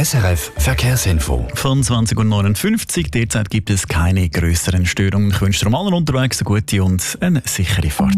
SRF Verkehrsinfo. Von 20.59 Uhr. Derzeit gibt es keine grösseren Störungen. Ich wünsche dir allen unterwegs eine gute und eine sichere Fahrt.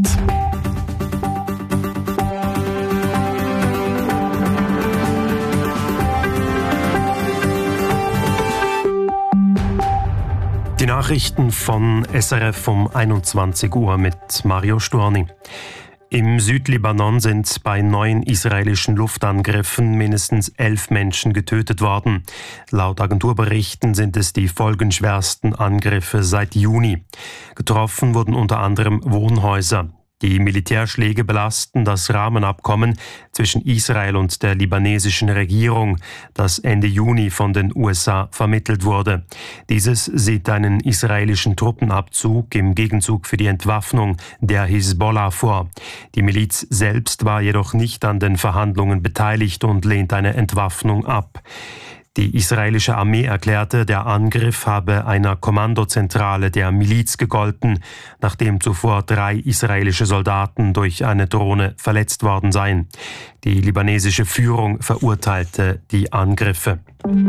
Die Nachrichten von SRF um 21 Uhr mit Mario Storni. Im Südlibanon sind bei 9 israelischen Luftangriffen mindestens 11 Menschen getötet worden. Laut Agenturberichten sind es die folgenschwersten Angriffe seit Juni. Getroffen wurden unter anderem Wohnhäuser. Die Militärschläge belasten das Rahmenabkommen zwischen Israel und der libanesischen Regierung, das Ende Juni von den USA vermittelt wurde. Dieses sieht einen israelischen Truppenabzug im Gegenzug für die Entwaffnung der Hisbollah vor. Die Miliz selbst war jedoch nicht an den Verhandlungen beteiligt und lehnt eine Entwaffnung ab. Die israelische Armee erklärte, der Angriff habe einer Kommandozentrale der Miliz gegolten, nachdem zuvor 3 israelische Soldaten durch eine Drohne verletzt worden seien. Die libanesische Führung verurteilte die Angriffe.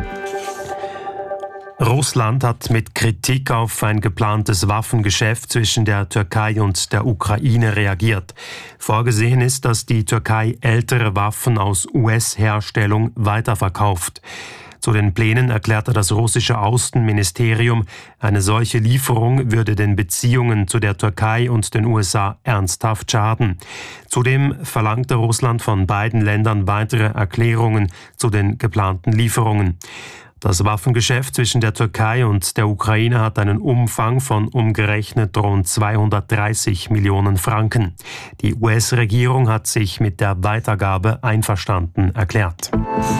Russland hat mit Kritik auf ein geplantes Waffengeschäft zwischen der Türkei und der Ukraine reagiert. Vorgesehen ist, dass die Türkei ältere Waffen aus US-Herstellung weiterverkauft. Zu den Plänen erklärte das russische Außenministerium, eine solche Lieferung würde den Beziehungen zu der Türkei und den USA ernsthaft schaden. Zudem verlangte Russland von beiden Ländern weitere Erklärungen zu den geplanten Lieferungen. Das Waffengeschäft zwischen der Türkei und der Ukraine hat einen Umfang von umgerechnet rund 230 Millionen Franken. Die US-Regierung hat sich mit der Weitergabe einverstanden erklärt.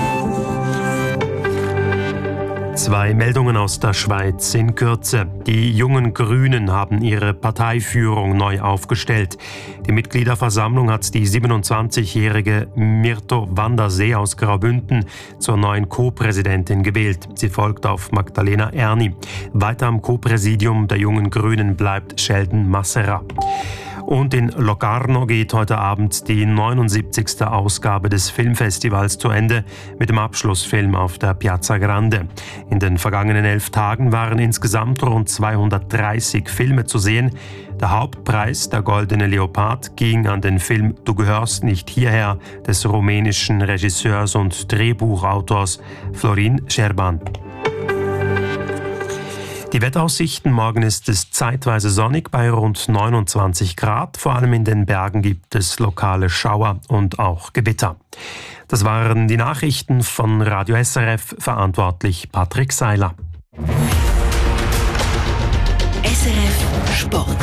2 Meldungen aus der Schweiz in Kürze. Die jungen Grünen haben ihre Parteiführung neu aufgestellt. Die Mitgliederversammlung hat die 27-jährige Mirto Wandersee aus Graubünden zur neuen Co-Präsidentin gewählt. Sie folgt auf Magdalena Erni. Weiter am Co-Präsidium der jungen Grünen bleibt Sheldon Massera. Und in Locarno geht heute Abend die 79. Ausgabe des Filmfestivals zu Ende mit dem Abschlussfilm auf der Piazza Grande. In den vergangenen 11 Tagen waren insgesamt rund 230 Filme zu sehen. Der Hauptpreis, der Goldene Leopard, ging an den Film Du gehörst nicht hierher des rumänischen Regisseurs und Drehbuchautors Florin Scherban. Die Wetteraussichten: Morgen ist es zeitweise sonnig bei rund 29 Grad. Vor allem in den Bergen gibt es lokale Schauer und auch Gewitter. Das waren die Nachrichten von Radio SRF, verantwortlich Patrick Seiler. SRF Sport.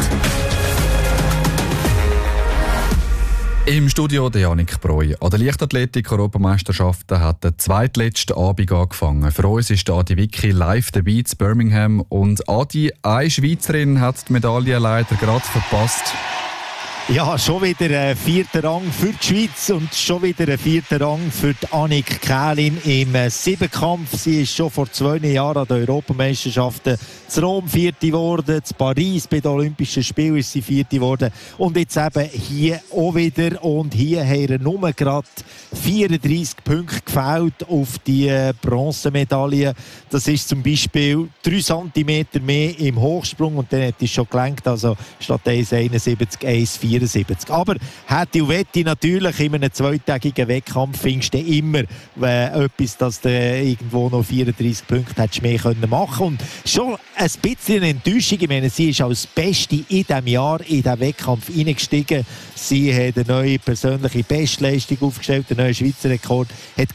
Im Studio der Janik Breu. An der Leichtathletik-Europameisterschaften hat der zweitletzte Abend angefangen. Für uns ist Adi Wicki live dabei in Birmingham. Und Adi, eine Schweizerin hat die Medaille leider gerade verpasst. Ja, schon wieder ein 4. Rang für die Schweiz und schon wieder ein 4. Rang für die Annik Kählin im Siebenkampf. Sie ist schon vor 2 Jahren an den Europameisterschaften zu Rom 4. geworden, zu Paris bei den Olympischen Spielen ist sie 4. geworden und jetzt eben hier auch wieder. Und hier haben ihr nur gerade 34 Punkte gefällt auf die Bronzemedaille. Das ist zum Beispiel 3 cm mehr im Hochsprung und dann hat es schon gelenkt, also statt 1,71 1,74. Aber hätte und wette natürlich in einem 2-tägigen Wettkampf findest du immer etwas, dass du irgendwo noch 34 Punkte hättest mehr machen können. Und schon ein bisschen eine Enttäuschung. Ich meine, sie ist als Beste in diesem Jahr in diesen Wettkampf reingestiegen. Sie hat eine neue persönliche Bestleistung aufgestellt, einen neuen Schweizer Rekord, hat